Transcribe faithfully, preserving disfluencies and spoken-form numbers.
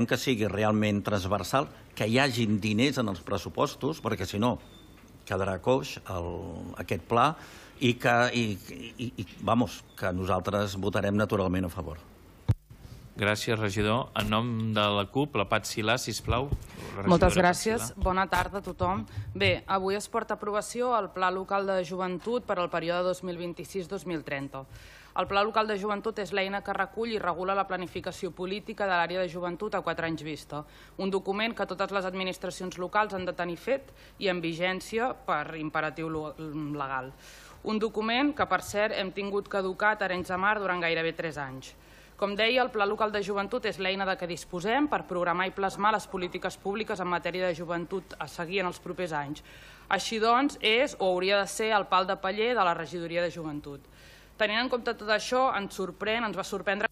que sigui realment transversal, que hi hagin diners en els pressupostos, perquè si no quedarà coix aquest pla i que, i, i, vamos, que nosaltres votarem naturalment a favor. Gràcies, regidor. En nom de la CUP, la Pat Silà, sisplau. Moltes gràcies. Bona tarda a tothom. Bé, avui es porta a aprovació el Pla Local de Joventut per al període dos mil vint-i-sis dos mil trenta. El Pla Local de Joventut és l'eina que recull i regula la planificació política de l'àrea de joventut a quatre anys vista. Un document que totes les administracions locals han de tenir fet i en vigència per imperatiu legal. Un document que, per cert, hem tingut caducat a Arenys de Mar durant gairebé tres anys. Com deia, el Pla Local de Joventut és l'eina de què disposem per programar i plasmar les polítiques públiques en matèria de joventut a seguir en els propers anys. Així doncs, és o hauria de ser el pal de paller de la regidoria de joventut. Tenint en compte tot això, ens sorprèn, ens va sorprendre